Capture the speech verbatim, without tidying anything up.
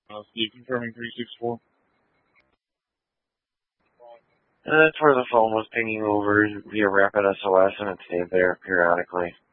Uh, Steve confirming three six four. And that's where the phone was pinging over via Rapid S O S, and it stayed there periodically.